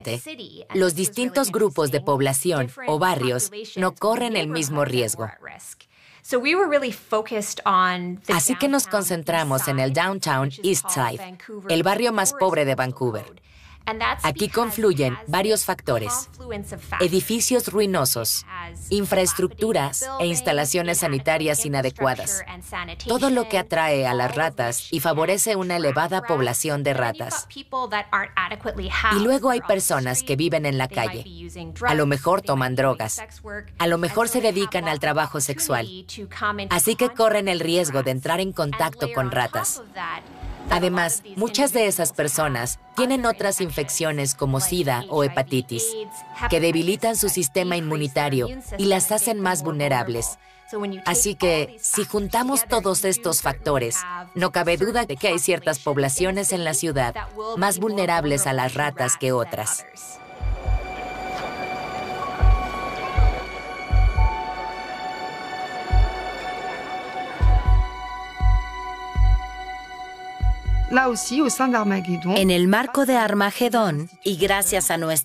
Los distintos grupos de población o barrios no corren el mismo riesgo. Así que nos concentramos en el Downtown East Side, el barrio más pobre de Vancouver. Aquí confluyen varios factores: edificios ruinosos, infraestructuras e instalaciones sanitarias inadecuadas. Todo lo que atrae a las ratas y favorece una elevada población de ratas. Y luego hay personas que viven en la calle. A lo mejor toman drogas. A lo mejor se dedican al trabajo sexual. Así que corren el riesgo de entrar en contacto con ratas. Además, muchas de esas personas tienen otras infecciones como SIDA o hepatitis, que debilitan su sistema inmunitario y las hacen más vulnerables. Así que, si juntamos todos estos factores, no cabe duda de que hay ciertas poblaciones en la ciudad más vulnerables a las ratas que otras. En el marco de Armagedón, y gracias a nuestra